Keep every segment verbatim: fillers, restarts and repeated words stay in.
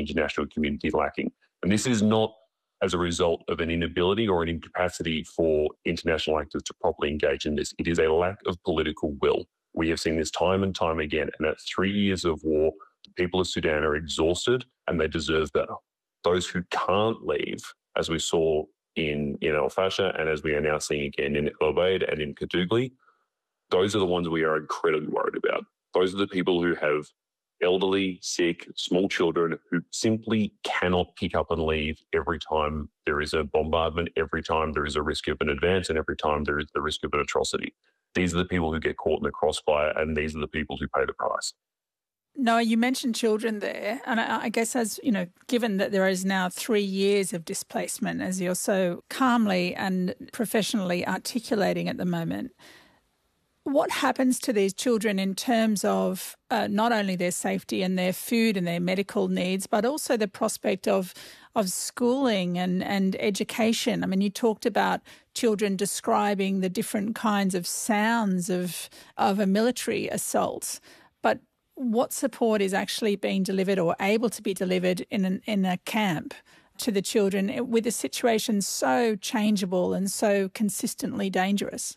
international community lacking. And this is not as a result of an inability or an incapacity for international actors to properly engage in this. It is a lack of political will. We have seen this time and time again. And at three years of war, the people of Sudan are exhausted and they deserve better. Those who can't leave, as we saw in, in Al Fasher and as we are now seeing again in El Obeid and in Kadugli, those are the ones we are incredibly worried about. Those are the people who have elderly, sick, small children who simply cannot pick up and leave every time there is a bombardment, every time there is a risk of an advance, and every time there is the risk of an atrocity. These are the people who get caught in the crossfire, and these are the people who pay the price. Noah, you mentioned children there, and I, I guess as, you know, given that there is now three years of displacement, as you're so calmly and professionally articulating at the moment, what happens to these children in terms of uh, not only their safety and their food and their medical needs, but also the prospect of of schooling and, and education? I mean, you talked about children describing the different kinds of sounds of of a military assault, but what support is actually being delivered or able to be delivered in an, in a camp to the children with a situation so changeable and so consistently dangerous?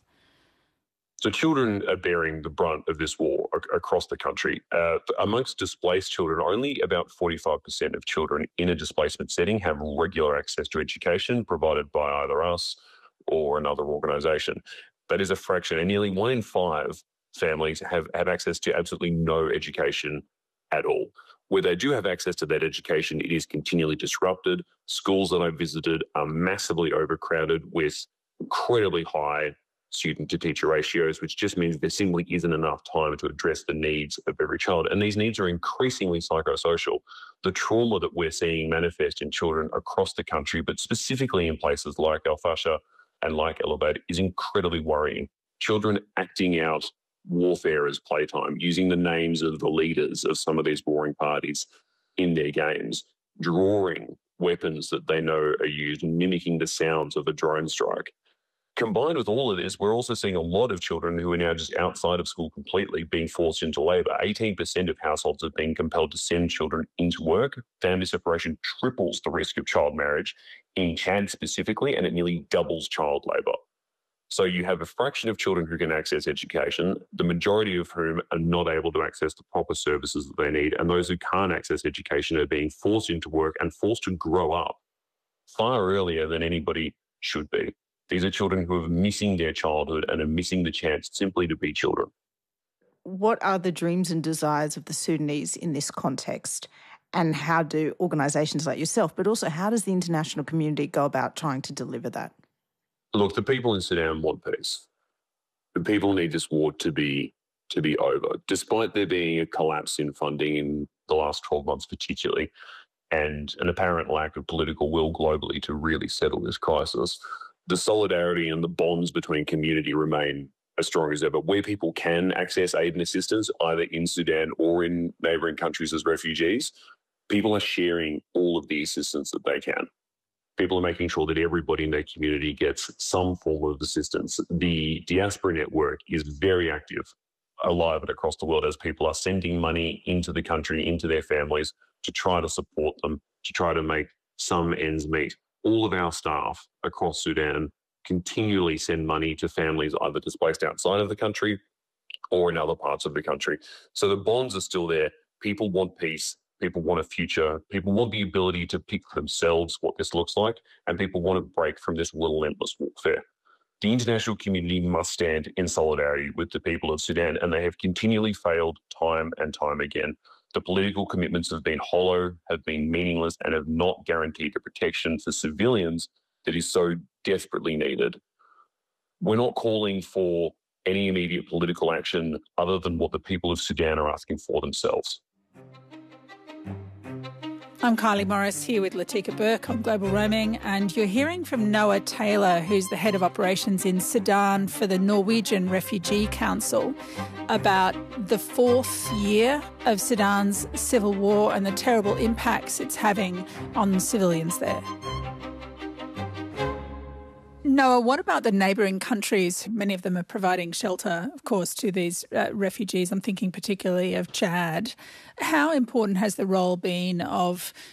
So children are bearing the brunt of this war ac- across the country. Uh, amongst displaced children, only about forty-five percent of children in a displacement setting have regular access to education provided by either us or another organisation. That is a fraction, and nearly one in five families have, have access to absolutely no education at all. Where they do have access to that education, it is continually disrupted. Schools that I visited are massively overcrowded with incredibly high student-to-teacher ratios, which just means there simply isn't enough time to address the needs of every child. And these needs are increasingly psychosocial. The trauma that we're seeing manifest in children across the country, but specifically in places like Al Fasher and like El Obeid, is incredibly worrying. Children acting out warfare as playtime, using the names of the leaders of some of these warring parties in their games, drawing weapons that they know are used, mimicking the sounds of a drone strike. Combined with all of this, we're also seeing a lot of children who are now just outside of school completely being forced into labour. eighteen percent of households have been compelled to send children into work. Family separation triples the risk of child marriage in Chad specifically, and it nearly doubles child labour. So you have a fraction of children who can access education, the majority of whom are not able to access the proper services that they need, and those who can't access education are being forced into work and forced to grow up far earlier than anybody should be. These are children who are missing their childhood and are missing the chance simply to be children. What are the dreams and desires of the Sudanese in this context? And how do organisations like yourself, but also how does the international community go about trying to deliver that? Look, the people in Sudan want peace. The people need this war to be to be over, despite there being a collapse in funding in the last twelve months particularly, and an apparent lack of political will globally to really settle this crisis. The solidarity and the bonds between community remain as strong as ever. Where people can access aid and assistance, either in Sudan or in neighbouring countries as refugees, people are sharing all of the assistance that they can. People are making sure that everybody in their community gets some form of assistance. The diaspora network is very active, alive and across the world, as people are sending money into the country, into their families, to try to support them, to try to make some ends meet. All of our staff across Sudan continually send money to families either displaced outside of the country or in other parts of the country. So the bonds are still there. People want peace. People want a future. People want the ability to pick for themselves what this looks like, and people want to break from this relentless warfare. The international community must stand in solidarity with the people of Sudan, and they have continually failed time and time again. The political commitments have been hollow, have been meaningless, and have not guaranteed the protection for civilians that is so desperately needed. We're not calling for any immediate political action other than what the people of Sudan are asking for themselves. I'm Kylie Morris here with Latika Burke on Global Roaming, and you're hearing from Noah Taylor, who's the head of operations in Sudan for the Norwegian Refugee Council, about the fourth year of Sudan's civil war and the terrible impacts it's having on civilians there. Noah, what about the neighbouring countries? Many of them are providing shelter, of course, to these uh, refugees. I'm thinking particularly of Chad. How important has the role been of